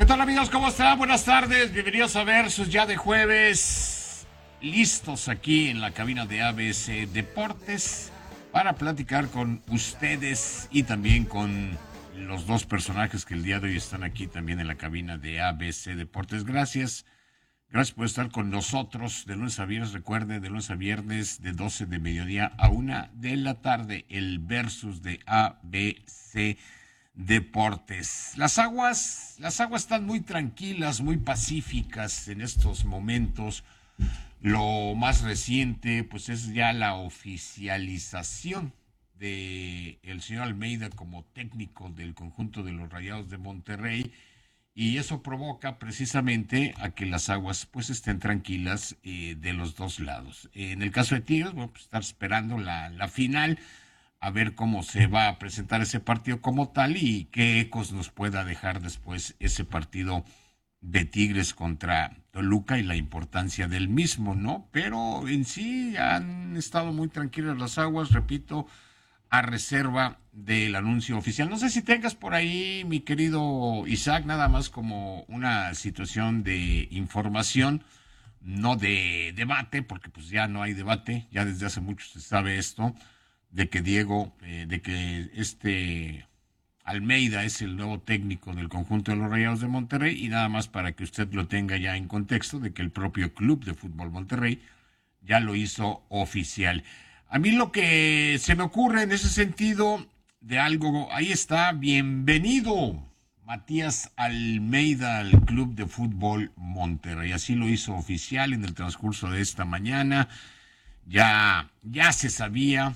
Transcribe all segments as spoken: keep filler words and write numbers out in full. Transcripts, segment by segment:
tal, amigos? ¿Cómo están? Buenas tardes, bienvenidos a Versus ya de jueves, listos aquí en la cabina de A B C Deportes para platicar con ustedes y también con los dos personajes que el día de hoy están aquí también en la cabina de A B C Deportes. Gracias, gracias por estar con nosotros de lunes a viernes. Recuerde, de lunes a viernes de doce de mediodía a una de la tarde, el Versus de A B C Deportes. Las aguas, las aguas están muy tranquilas, muy pacíficas en estos momentos. Lo más reciente, pues, es ya la oficialización de el señor Almeida como técnico del conjunto de los Rayados de Monterrey, y eso provoca precisamente a que las aguas, pues, estén tranquilas eh, de los dos lados. Eh, en el caso de Tigres, vamos a estar esperando la, la final, a ver cómo se va a presentar ese partido como tal y qué ecos nos pueda dejar después ese partido de Tigres contra Toluca y la importancia del mismo, ¿no? Pero en sí han estado muy tranquilas las aguas, repito, a reserva del anuncio oficial. No sé si tengas por ahí, mi querido Isaac, nada más como una situación de información, no de debate, porque pues ya no hay debate, ya desde hace mucho se sabe esto, de que Diego, eh, de que este Almeida es el nuevo técnico del conjunto de los Rayados de Monterrey, y nada más para que usted lo tenga ya en contexto de que el propio Club de Fútbol Monterrey ya lo hizo oficial. A mí lo que se me ocurre en ese sentido de algo, ahí está, bienvenido Matías Almeida al Club de Fútbol Monterrey, así lo hizo oficial en el transcurso de esta mañana, ya, ya se sabía.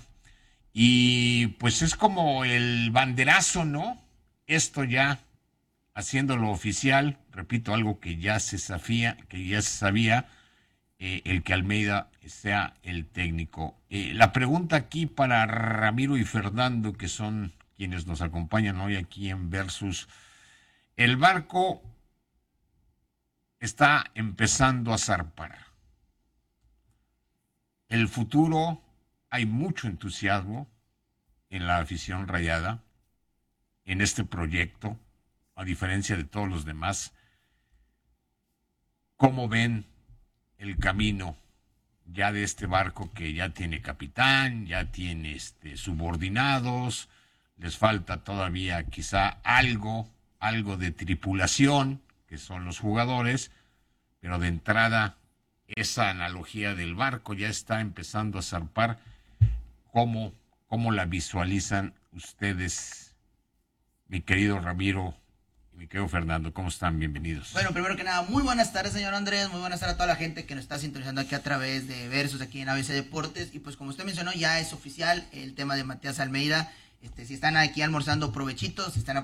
Y pues es como el banderazo, ¿no? Esto ya haciéndolo oficial, repito, algo que ya se sabía, que ya se sabía, eh, el que Almeida sea el técnico. Eh, la pregunta aquí para Ramiro y Fernando, que son quienes nos acompañan hoy aquí en Versus, el barco está empezando a zarpar. El futuro, hay mucho entusiasmo en la afición rayada, en este proyecto, a diferencia de todos los demás. ¿Cómo ven el camino ya de este barco que ya tiene capitán, ya tiene este, subordinados? Les falta todavía quizá algo, algo de tripulación, que son los jugadores, pero de entrada esa analogía del barco ya está empezando a zarpar. ¿Cómo, cómo la visualizan ustedes, mi querido Ramiro y mi querido Fernando? ¿Cómo están? Bienvenidos. Bueno, primero que nada, muy buenas tardes, señor Andrés, muy buenas tardes a toda la gente que nos está sintonizando aquí a través de Versus, aquí en A B C Deportes. Y pues como usted mencionó, ya es oficial el tema de Matías Almeida. Este, si están aquí almorzando, provechitos, si están